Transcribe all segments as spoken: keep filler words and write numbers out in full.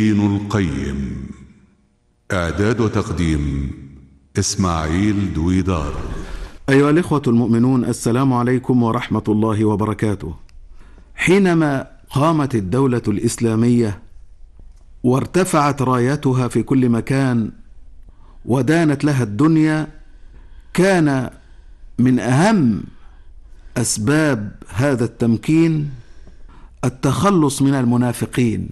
ابن القيم. إعداد وتقديم إسماعيل دويدار. أيها الإخوة المؤمنون، السلام عليكم ورحمة الله وبركاته. حينما قامت الدولة الإسلامية وارتفعت رايتها في كل مكان ودانت لها الدنيا، كان من أهم أسباب هذا التمكين التخلص من المنافقين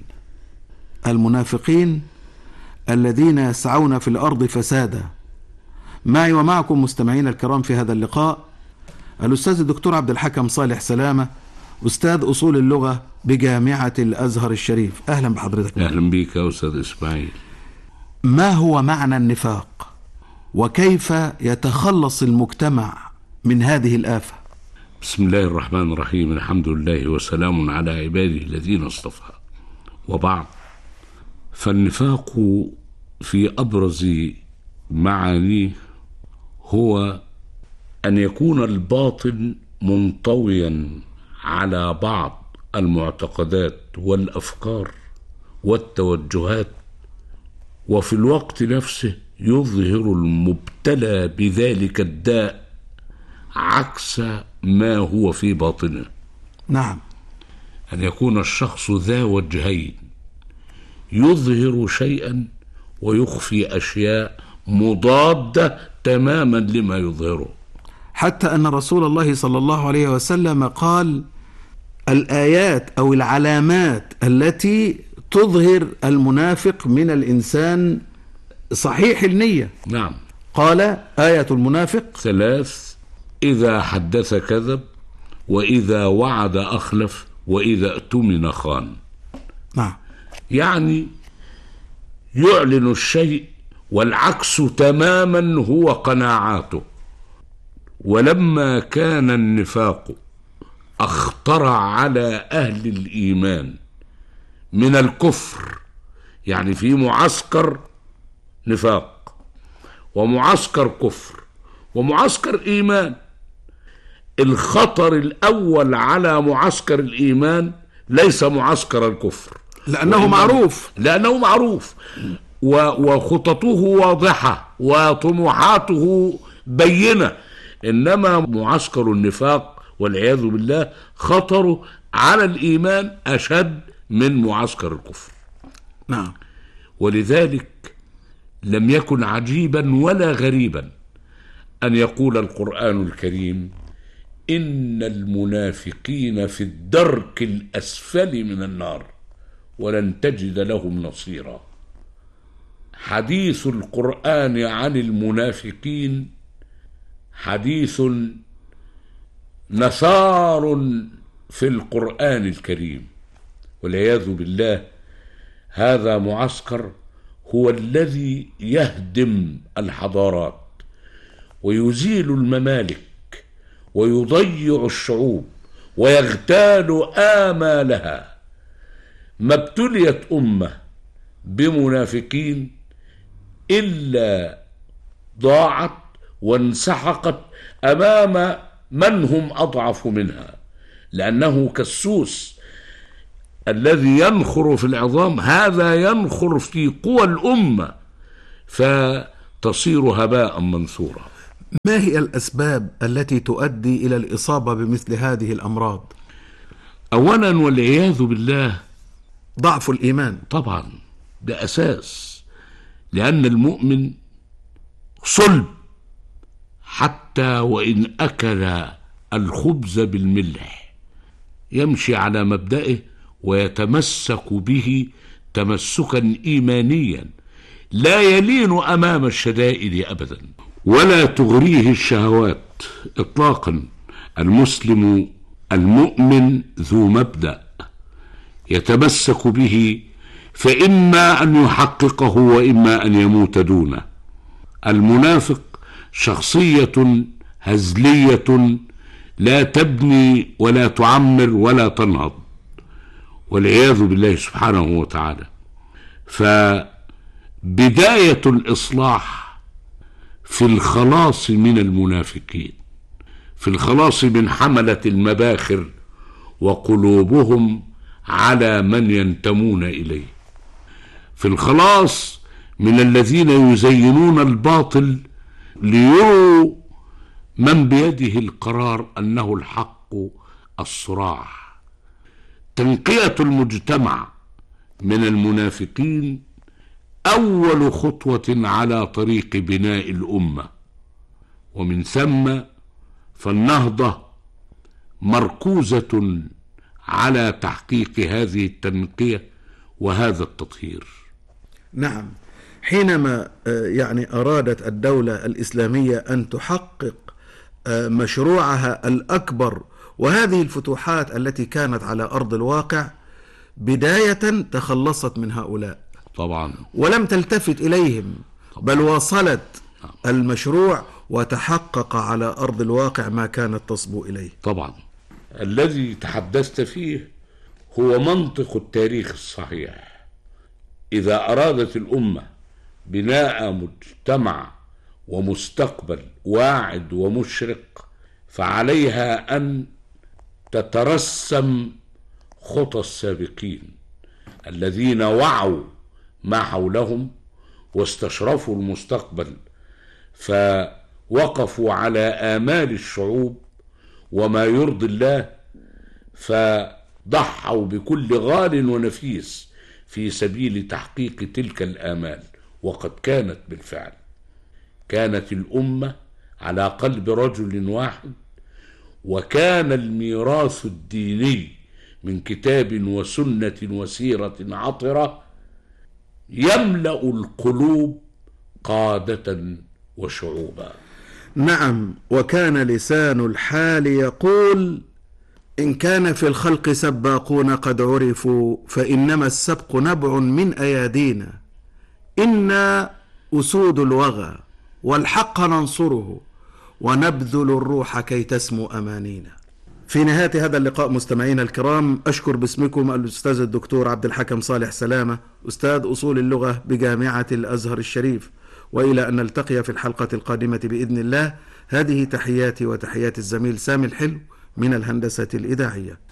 المنافقين الذين يسعون في الأرض فسادا. معي ومعكم مستمعين الكرام في هذا اللقاء الأستاذ الدكتور عبد الحكم صالح سلامة، أستاذ أصول اللغة بجامعة الأزهر الشريف. أهلا بحضرتك. أهلا بك يا أستاذ إسماعيل. ما هو معنى النفاق وكيف يتخلص المجتمع من هذه الآفة؟ بسم الله الرحمن الرحيم، الحمد لله وسلام على عباده الذين اصطفى، وبعد. فالنفاق في أبرز معانيه هو أن يكون الباطن منطويا على بعض المعتقدات والأفكار والتوجهات، وفي الوقت نفسه يظهر المبتلى بذلك الداء عكس ما هو في باطنه. نعم. أن يكون الشخص ذا وجهين، يظهر شيئا ويخفي أشياء مضادة تماما لما يظهره، حتى أن رسول الله صلى الله عليه وسلم قال: الآيات أو العلامات التي تظهر المنافق من الإنسان صحيح النية. نعم. قال: آية المنافق ثلاث: إذا حدث كذب، وإذا وعد أخلف، وإذا اؤتمن خان. نعم. يعني يعلن الشيء والعكس تماما هو قناعاته. ولما كان النفاق أخطر على أهل الإيمان من الكفر، يعني في معسكر نفاق ومعسكر كفر ومعسكر إيمان، الخطر الأول على معسكر الإيمان ليس معسكر الكفر، لأنه معروف لأنه معروف وخططه واضحة وطموحاته بينة. إنما معسكر النفاق والعياذ بالله خطره على الإيمان أشد من معسكر الكفر. نعم. ولذلك لم يكن عجيبا ولا غريبا أن يقول القرآن الكريم: إن المنافقين في الدرك الأسفل من النار ولن تجد لهم نصيرا. حديث القرآن عن المنافقين حديث نثار في القرآن الكريم، والعياذ بالله هذا معسكر هو الذي يهدم الحضارات ويزيل الممالك ويضيع الشعوب ويغتال آمالها. ما ابتليت أمة بمنافقين إلا ضاعت وانسحقت أمام من هم أضعف منها، لأنه كالسوس الذي ينخر في العظام هذا ينخر في قوى الأمة فتصير هباء منثورا. ما هي الأسباب التي تؤدي إلى الإصابة بمثل هذه الأمراض؟ أولا والعياذ بالله ضعف الإيمان. طبعا ده أساس، لأن المؤمن صلب حتى وإن أكل الخبز بالملح يمشي على مبدئه ويتمسك به تمسكا إيمانيا لا يلين أمام الشدائد أبدا ولا تغريه الشهوات إطلاقا. المسلم المؤمن ذو مبدأ يتمسك به، فإما أن يحققه وإما أن يموت دونه. المنافق شخصية هزلية لا تبني ولا تعمر ولا تنهض، والعياذ بالله سبحانه وتعالى. فبداية الإصلاح في الخلاص من المنافقين، في الخلاص من حملة المباخر وقلوبهم على من ينتمون إليه. في الخلاص من الذين يزينون الباطل ليروا من بيده القرار أنه الحق الصراع. تنقية المجتمع من المنافقين أول خطوة على طريق بناء الأمة، ومن ثم فالنهضة مركوزة على تحقيق هذه التنقية وهذا التطهير. نعم، حينما يعني أرادت الدولة الإسلامية أن تحقق مشروعها الأكبر وهذه الفتوحات التي كانت على أرض الواقع، بداية تخلصت من هؤلاء طبعا ولم تلتفت إليهم، بل واصلت المشروع وتحقق على أرض الواقع ما كانت تصبو إليه. طبعا الذي تحدثت فيه هو منطق التاريخ الصحيح. إذا أرادت الأمة بناء مجتمع ومستقبل واعد ومشرق فعليها أن تترسم خطى السابقين الذين وعوا ما حولهم واستشرفوا المستقبل، فوقفوا على آمال الشعوب وما يرضي الله، فضحوا بكل غال ونفيس في سبيل تحقيق تلك الآمال. وقد كانت بالفعل، كانت الأمة على قلب رجل واحد، وكان الميراث الديني من كتاب وسنة وسيرة عطرة يملأ القلوب قادة وشعوبا. نعم، وكان لسان الحال يقول: إن كان في الخلق سباقون قد عرفوا فإنما السبق نبع من أيادينا، إنا أسود الوغى والحق ننصره ونبذل الروح كي تسمو أمانينا. في نهاية هذا اللقاء مستمعينا الكرام، أشكر باسمكم الأستاذ الدكتور عبد الحكم صالح سلامة، أستاذ أصول اللغة بجامعة الأزهر الشريف، وإلى أن نلتقي في الحلقة القادمة بإذن الله. هذه تحياتي وتحيات الزميل سامي الحلو من الهندسة الإذاعية.